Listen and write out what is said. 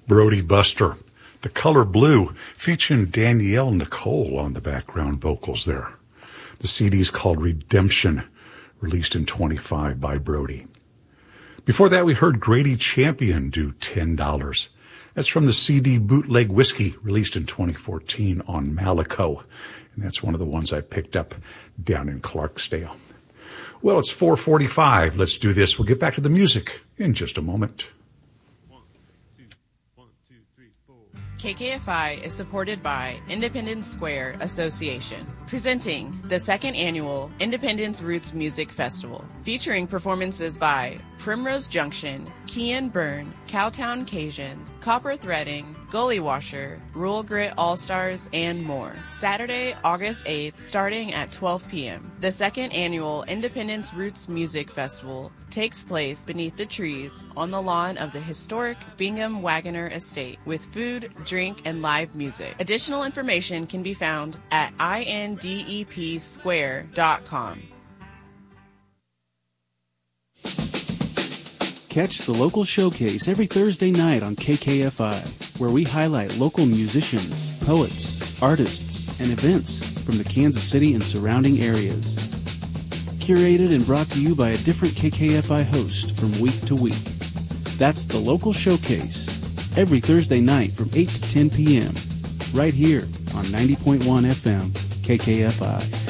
Brody Buster, The Color Blue, featuring Danielle Nicole on the background vocals there. The CD's called Redemption, released in 25 by Brody. Before that, we heard Grady Champion do $10. That's from the CD Bootleg Whiskey, released in 2014 on Malico. And that's one of the ones I picked up down in Clarksdale. Well, it's 4:45. Let's do this. We'll get back to the music in just a moment. KKFI is supported by Independence Square Association, presenting the second annual Independence Roots Music Festival, featuring performances by Primrose Junction, Kian Byrne, Cowtown Cajuns, Copper Threading, Gully Washer, Rural Grit All-Stars, and more. Saturday, August 8th, starting at 12 p.m. The second annual Independence Roots Music Festival takes place beneath the trees on the lawn of the historic Bingham Wagoner Estate with food, drink, and live music. Additional information can be found at indepsquare.com. Catch the local showcase every Thursday night on KKFI, where we highlight local musicians, poets, artists, and events from the Kansas City and surrounding areas. Curated and brought to you by a different KKFI host from week to week. That's the local showcase, every Thursday night from 8 to 10 p.m., right here on 90.1 FM, KKFI.